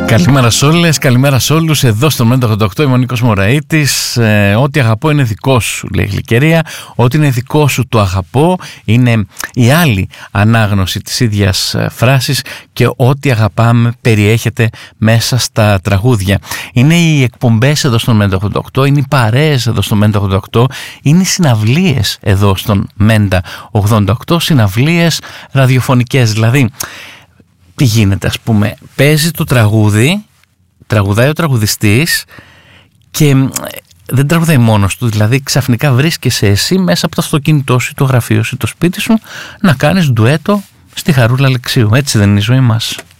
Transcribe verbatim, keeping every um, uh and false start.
Καλημέρα σε όλες, καλημέρα σε όλους. Εδώ στο Μέντα ογδόντα οκτώ είμαι ο Νίκος Μωραΐτης. Ε, ό,τι αγαπώ είναι δικό σου, λέει η Γλυκερία. Ό,τι είναι δικό σου το αγαπώ είναι η άλλη ανάγνωση της ίδιας φράσης, και ό,τι αγαπάμε περιέχεται μέσα στα τραγούδια. Είναι οι εκπομπές εδώ στο Μέντα ογδόντα οκτώ, είναι οι παρέες εδώ στο Μέντα ογδόντα οκτώ, είναι οι συναυλίες εδώ στον Μέντα ογδόντα οκτώ, συναυλίες ραδιοφωνικές. Δηλαδή, τι γίνεται, ας πούμε, παίζει το τραγούδι, τραγουδάει ο τραγουδιστής και δεν τραγουδάει μόνος του, δηλαδή ξαφνικά βρίσκεσαι εσύ μέσα από το αυτοκίνητό σου, το γραφείο σου, το σπίτι σου, να κάνεις ντουέτο στη Χαρούλα Αλεξίου. Έτσι δεν είναι η ζωή μας?